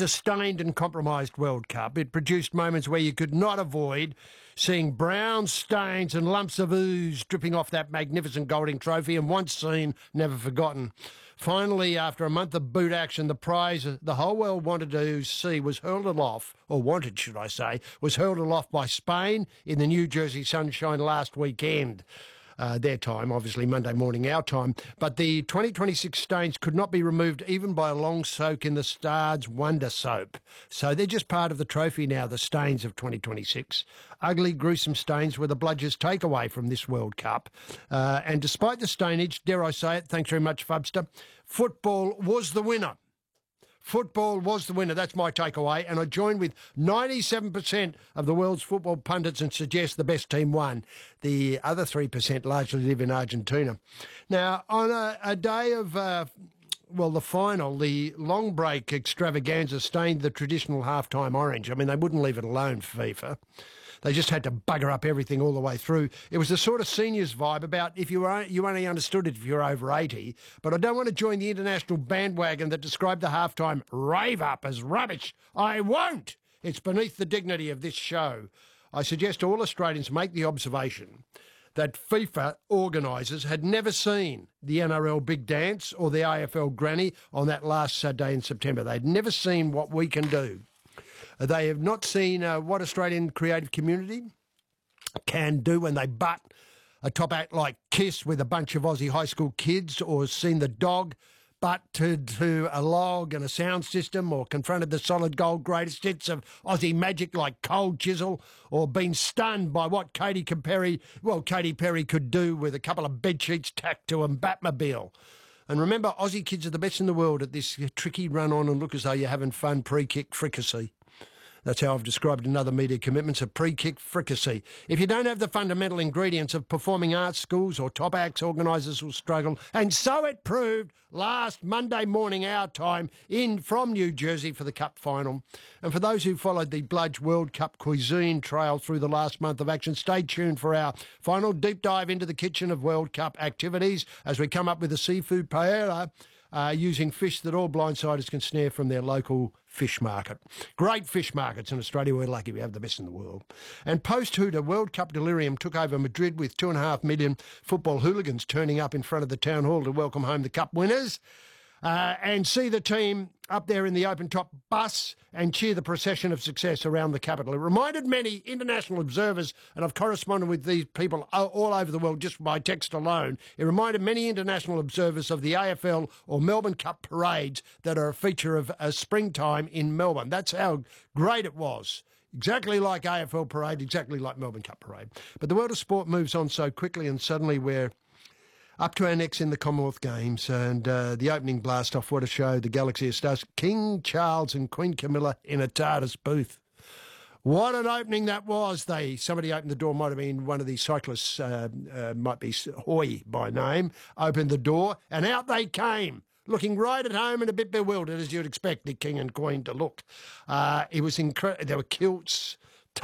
was a stained and compromised World Cup. It produced moments where you could not avoid seeing brown stains and lumps of ooze dripping off that magnificent Golding trophy, and once seen, never forgotten. Finally, after a month of boot action, the prize the whole world wanted to see was hurled aloft, or wanted, should I say, was hurled aloft by Spain in the New Jersey sunshine last weekend. Their time, obviously Monday morning our time. But the 2026 stains could not be removed even by a long soak in the Stard's Wonder Soap. So they're just part of the trophy now, the stains of 2026. Ugly, gruesome stains were the bludger's takeaway from this World Cup. And despite the stainage, dare I say it, thanks very much, Fubster, football was the winner. Football was the winner. That's my takeaway. And I join with 97% of the world's football pundits and suggest the best team won. The other 3% largely live in Argentina. Now, on a day of, the final, the long break extravaganza stained the traditional halftime orange. I mean, they wouldn't leave it alone, FIFA. They just had to bugger up everything all the way through. It was the sort of seniors vibe about if you only understood it if you're over 80. But I don't want to join the international bandwagon that described the halftime rave up as rubbish. I won't. It's beneath the dignity of this show. I suggest all Australians make the observation that FIFA organisers had never seen the NRL Big Dance or the AFL Granny on that last Saturday in September. They'd never seen what we can do. They have not seen what Australian creative community can do when they butt a top act like Kiss with a bunch of Aussie high school kids, or seen the Dog butt to a log and a sound system, or confronted the solid gold greatest hits of Aussie magic like Cold Chisel, or been stunned by what Katy Perry could do with a couple of bedsheets tacked to a Batmobile. And remember, Aussie kids are the best in the world at this tricky run on and look as though you're having fun pre-kick fricassee. That's how I've described another media commitments, a pre-kick fricassee. If you don't have the fundamental ingredients of performing arts schools or top acts, organisers will struggle. And so it proved last Monday morning our time from New Jersey for the Cup final. And for those who followed the Bludge World Cup cuisine trail through the last month of action, stay tuned for our final deep dive into the kitchen of World Cup activities as we come up with a seafood paella using fish that all blindsiders can snare from their local fish market. Great fish markets in Australia. We're lucky we have the best in the world. And post-Hooter, World Cup delirium took over Madrid with 2.5 million football hooligans turning up in front of the town hall to welcome home the Cup winners. And see the team up there in the open-top bus and cheer the procession of success around the capital. It reminded many international observers, and I've corresponded with these people all over the world just by text alone, it reminded many international observers of the AFL or Melbourne Cup parades that are a feature of springtime in Melbourne. That's how great it was. Exactly like AFL parade, exactly like Melbourne Cup parade. But the world of sport moves on so quickly, and suddenly we're up to our necks in the Commonwealth Games, and the opening blast-off, what a show, the Galaxy of Stars, King Charles and Queen Camilla in a TARDIS booth. What an opening that was. Somebody opened the door, might have been one of the cyclists, might be Hoy by name, opened the door, and out they came, looking right at home and a bit bewildered, as you'd expect the King and Queen to look. It was incredible. There were kilts,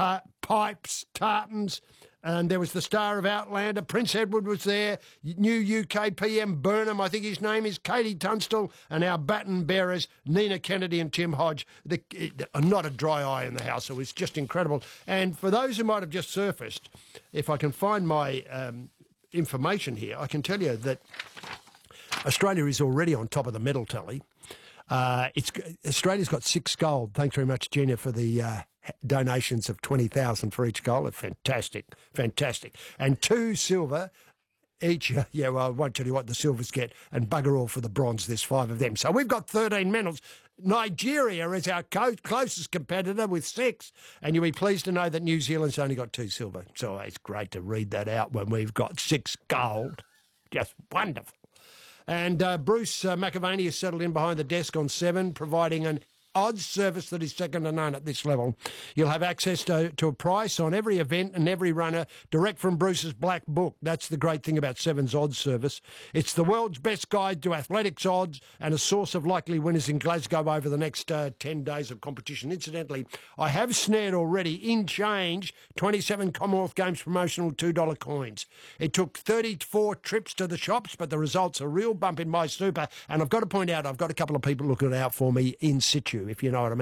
pipes, tartans, and there was the star of Outlander. Prince Edward was there. New UK PM Burnham, I think his name is, Katie Tunstall, and our baton bearers, Nina Kennedy and Tim Hodge. Not a dry eye in the house. It was just incredible. And for those who might have just surfaced, if I can find my information here, I can tell you that Australia is already on top of the medal tally. Australia's got 6 gold. Thanks very much, Gina, for the donations of 20,000 for each goal. Fantastic. And 2 silver each. Yeah, well, I won't tell you what the silvers get, and bugger all for the bronze. There's 5 of them. So we've got 13 medals. Nigeria is our closest competitor with 6, and you'll be pleased to know that New Zealand's only got 2 silver. So it's great to read that out when we've got 6 gold. Just wonderful. And Bruce McAvaney has settled in behind the desk on 7, providing an odds service that is second to none at this level. You'll have access to a price on every event and every runner direct from Bruce's black book. That's the great thing about Seven's odds service. It's the world's best guide to athletics odds and a source of likely winners in Glasgow over the next 10 days of competition. Incidentally, I have snared already in change 27 Commonwealth Games promotional $2 coins. It took 34 trips to the shops, but the results are a real bump in my super. And I've got to point out, I've got a couple of people looking out for me in situ, if you know what I mean.